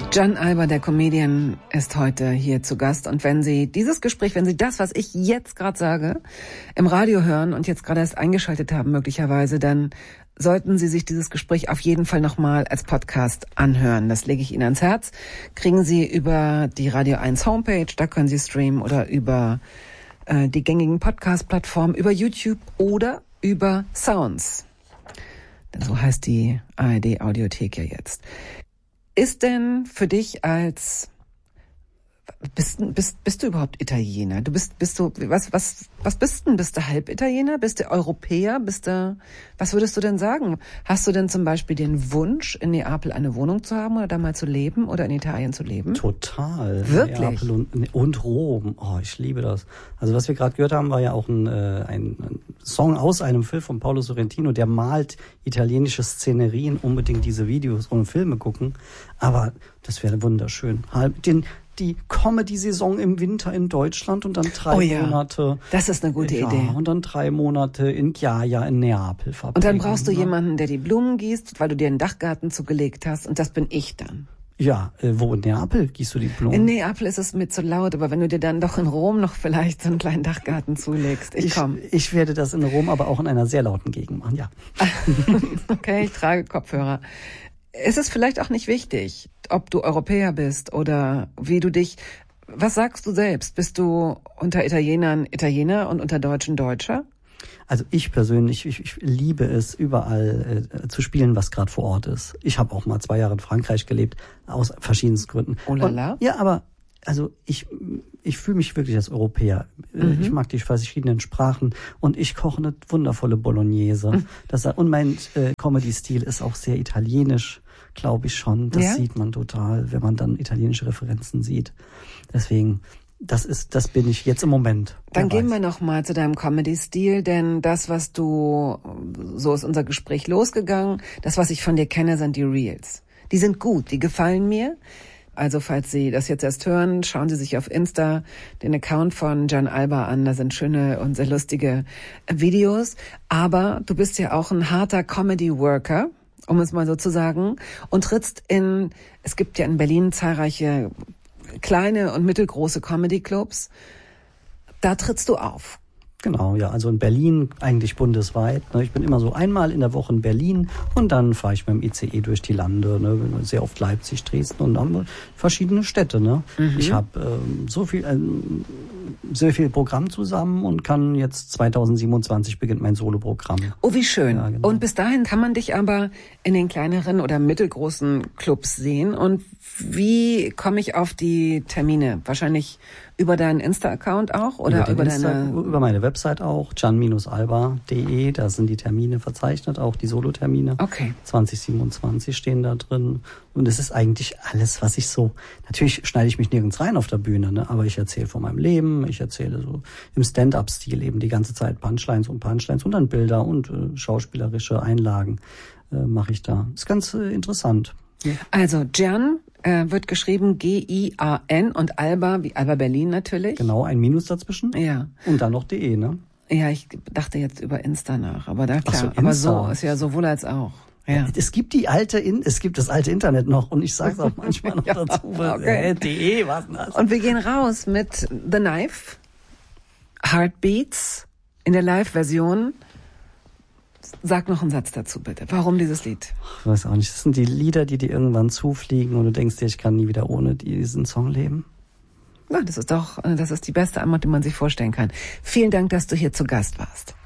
Gian Alba, der Comedian, ist heute hier zu Gast. Und wenn Sie dieses Gespräch, wenn Sie das, was ich jetzt gerade sage, im Radio hören und jetzt gerade erst eingeschaltet haben möglicherweise, dann sollten Sie sich dieses Gespräch auf jeden Fall nochmal als Podcast anhören. Das lege ich Ihnen ans Herz. Kriegen Sie über die Radio 1 Homepage, da können Sie streamen, oder über die gängigen Podcast-Plattformen, über YouTube oder über Sounds. Denn so heißt die ARD-Audiothek ja jetzt. Ist denn für dich bist du überhaupt Italiener? Was bist denn? Bist du Halbitaliener? Bist du Europäer? Was würdest du denn sagen? Hast du denn zum Beispiel den Wunsch, in Neapel eine Wohnung zu haben oder da mal zu leben oder in Italien zu leben? Total. Wirklich? Neapel und Rom. Oh, ich liebe das. Also was wir gerade gehört haben, war ja auch ein Song aus einem Film von Paolo Sorrentino, der malt italienische Szenerien, unbedingt diese Videos und Filme gucken. Aber das wäre wunderschön. Die Comedy-Saison im Winter in Deutschland und dann 3 Monate. Das ist eine gute Idee. Und dann 3 Monate in Neapel verbringen. Und dann brauchst du jemanden, der die Blumen gießt, weil du dir einen Dachgarten zugelegt hast. Und das bin ich dann. Ja, wo in Neapel gießt du die Blumen? In Neapel ist es mir zu laut, aber wenn du dir dann doch in Rom noch vielleicht so einen kleinen Dachgarten zulegst. Ich werde das in Rom aber auch in einer sehr lauten Gegend machen, ja. Okay, ich trage Kopfhörer. Es ist vielleicht auch nicht wichtig, ob du Europäer bist oder wie du dich... Was sagst du selbst? Bist du unter Italienern Italiener und unter Deutschen Deutscher? Also ich persönlich, ich liebe es, überall zu spielen, was gerade vor Ort ist. Ich habe auch mal 2 Jahre in Frankreich gelebt, aus verschiedensten Gründen. Oh la la. Ja, aber also ich fühle mich wirklich als Europäer. Ich mag die verschiedenen Sprachen und ich koche eine wundervolle Bolognese. Und mein Comedy-Stil ist auch sehr italienisch, glaube ich schon. Das sieht man total, wenn man dann italienische Referenzen sieht. Deswegen, das bin ich jetzt im Moment. Dann gehen wir noch mal zu deinem Comedy-Stil, denn das, was so ist unser Gespräch losgegangen, das, was ich von dir kenne, sind die Reels. Die sind gut, die gefallen mir. Also falls Sie das jetzt erst hören, schauen Sie sich auf Insta den Account von Gian Alba an. Da sind schöne und sehr lustige Videos. Aber du bist ja auch ein harter Comedy-Worker, um es mal so zu sagen, und trittst es gibt ja in Berlin zahlreiche kleine und mittelgroße Comedy-Clubs. Da trittst du auf. Genau, ja, also in Berlin, eigentlich bundesweit. Ich bin immer so einmal in der Woche in Berlin und dann fahre ich mit dem ICE durch die Lande, sehr oft Leipzig, Dresden und dann verschiedene Städte. Ich habe sehr viel Programm zusammen und kann jetzt 2027 beginnt mein Soloprogramm. Oh, wie schön. Ja, genau. Und bis dahin kann man dich aber in den kleineren oder mittelgroßen Clubs sehen. Und wie komme ich auf die Termine? Wahrscheinlich über deinen Insta-Account auch oder über meine Website auch, gian-alba.de, da sind die Termine verzeichnet, auch die Solo-Termine. Okay. 2027 stehen da drin. Und es ist eigentlich alles, was ich so... Natürlich schneide ich mich nirgends rein auf der Bühne, aber ich erzähle von meinem Leben, ich erzähle so im Stand-up-Stil eben die ganze Zeit Punchlines und dann Bilder und schauspielerische Einlagen mache ich da. Ist ganz interessant. Ja. Also Gian wird geschrieben G-I-A-N und Alba, wie Alba Berlin natürlich. Genau, ein Minus dazwischen. Ja. Und dann noch .de, ne? Ja, ich dachte jetzt über Insta nach, aber da klar. Ach so, aber so ist ja sowohl als auch. Ja. Es gibt das alte Internet noch und ich sage es auch manchmal noch dazu. Okay. .de, was denn das? Und wir gehen raus mit The Knife, Heartbeats in der Live-Version. Sag noch einen Satz dazu, bitte. Warum dieses Lied? Ich weiß auch nicht. Das sind die Lieder, die dir irgendwann zufliegen und du denkst dir, ich kann nie wieder ohne diesen Song leben. Ja, das ist die beste Antwort, die man sich vorstellen kann. Vielen Dank, dass du hier zu Gast warst.